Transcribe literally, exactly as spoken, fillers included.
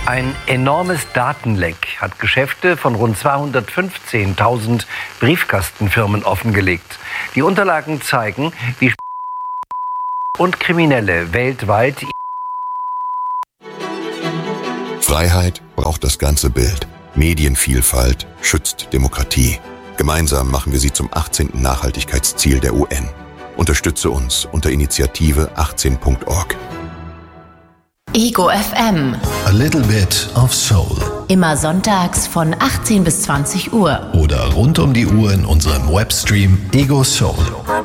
Ein enormes Datenleck hat Geschäfte von rund zweihundertfünfzehntausend Briefkastenfirmen offengelegt. Die Unterlagen zeigen, wie und Kriminelle weltweit. Freiheit braucht das ganze Bild. Medienvielfalt schützt Demokratie. Gemeinsam machen wir sie zum achtzehnten Nachhaltigkeitsziel der U N. Unterstütze uns unter Initiative achtzehn Punkt org. Ego F M. A little bit of soul. Immer sonntags von achtzehn bis zwanzig Uhr. Oder rund um die Uhr in unserem Webstream Ego Soul.